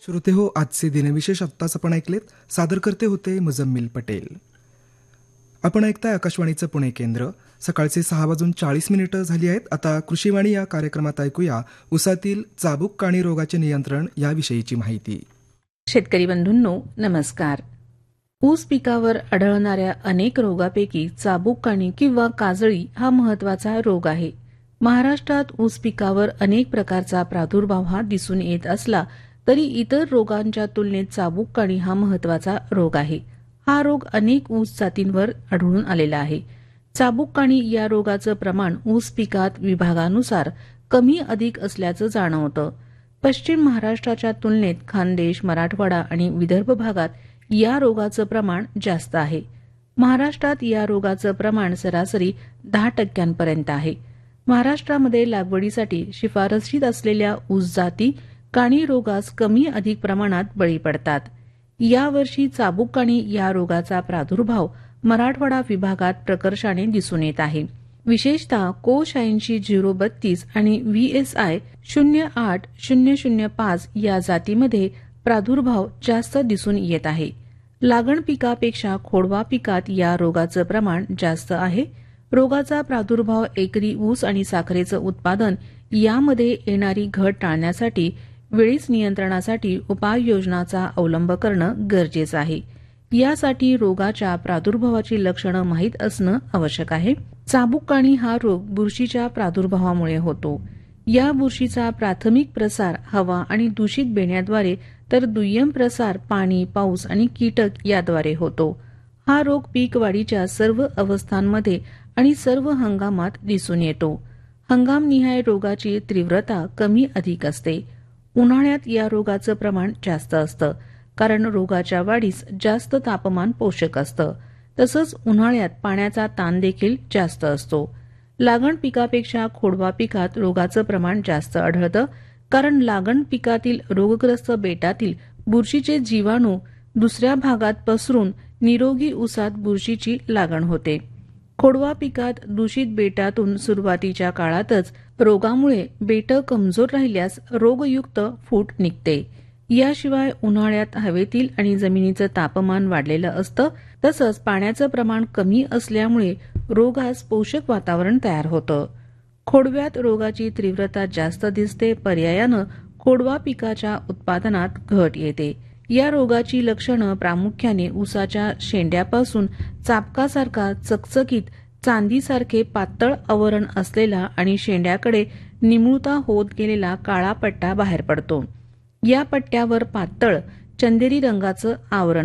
श्रोते हो, आजचे दिनविशेष आत्ताच आपण ऐकलेत. सादर करते होते मुजम्मिल पटेल. आपण ऐकताय आकाशवाणीचं पुणे केंद्र. सकाळचे 6:40 झाली आहेत. आता कृषीवाणी या कार्यक्रमात ऐकूया उसातील चाबूक काणी रोगाचे नियंत्रण याविषयीची माहिती. शेतकरी बंधूंनो नमस्कार. ऊस पिकावर आढळणाऱ्या अनेक रोगापैकी चाबूक काणी किंवा काजळी हा महत्वाचा रोग आहे. महाराष्ट्रात ऊस पिकावर अनेक प्रकारचा प्रादुर्भाव हा दिसून येत असला तरी इतर रोगांच्या तुलनेत चाबूक काणी हा महत्वाचा रोग आहे. हा रोग अनेक ऊस जातींवर आढळून आलेला आहे. चाबूक काणी या रोगाचं प्रमाण ऊस पिकात विभागानुसार कमी अधिक असल्याचं जाणवतं. पश्चिम महाराष्ट्राच्या तुलनेत खानदेश, मराठवाडा आणि विदर्भ भागात या रोगाचं प्रमाण जास्त आहे. महाराष्ट्रात या रोगाचं प्रमाण सरासरी 10% आहे. महाराष्ट्रामध्ये लागवडीसाठी शिफारसीत असलेल्या ऊस जाती काणी रोगास कमी अधिक प्रमाणात बळी पडतात. यावर्षी चाबूक काणी या रोगाचा प्रादुर्भाव मराठवाडा विभागात प्रकर्षाने दिसून येत आहे. विशेषतः कोश 80-032 आणि VSI 08005 या जातीमध्ये प्रादुर्भाव जास्त दिसून येत आहे. लागण पिकापेक्षा खोडवा पिकात या रोगाचं प्रमाण जास्त आहे. रोगाचा प्रादुर्भाव एकरी ऊस आणि साखरेचं उत्पादन यामध्ये येणारी घट टाळण्यासाठी वेळीच नियंत्रणासाठी उपाययोजनांचा अवलंब करणं गरजेचं आहे. यासाठी रोगाच्या प्रादुर्भावाची लक्षणं माहीत असणं आवश्यक आहे. चाबूक काणी हा रोग बुरशीच्या प्रादुर्भावामुळे होतो. या बुरशीचा प्राथमिक प्रसार हवा आणि दूषित बेण्याद्वारे तर दुय्यम प्रसार पाणी, पाऊस आणि कीटक याद्वारे होतो. हा रोग पीक वाढीच्या सर्व अवस्थांमध्ये आणि सर्व हंगामात दिसून येतो. हंगामनिहाय रोगाची तीव्रता कमी अधिक असते. उन्हाळ्यात या रोगाचं प्रमाण जास्त असतं कारण रोगाच्या वाढीस जास्त तापमान पोषक असतं. तसंच उन्हाळ्यात पाण्याचा ताण देखील जास्त असतो. लागण पिकापेक्षा खोडवा पिकात रोगाचं प्रमाण जास्त आढळतं कारण लागण पिकातील रोगग्रस्त बेटातील बुरशीचे जीवाणू दुसऱ्या भागात पसरून निरोगी ऊसात बुरशीची लागण होते. खोडवा पिकात दूषित बेटातून सुरुवातीच्या काळातच रोगामुळे बेटं कमजोर राहिल्यास रोगयुक्त फूट निघते. याशिवाय उन्हाळ्यात हवेतील आणि जमिनीचं तापमान वाढलेलं असतं. तसंच पाण्याचं प्रमाण कमी असल्यामुळे रोगास पोषक वातावरण तयार होतं. खोडव्यात रोगाची तीव्रता जास्त दिसते. पर्यायानं खोडवा पिकाच्या उत्पादनात घट येते. या रोगाची लक्षणं प्रामुख्याने ऊसाच्या शेंड्यापासून चाबकासारखा चकचकीत चांदीसारखे पातळ आवरण असलेला आणि शेंड्याकडे निमुळता होत गेलेला काळा पट्टा बाहेर पडतो. या पट्ट्यावर पातळ चंदेरी रंगाचं आवरण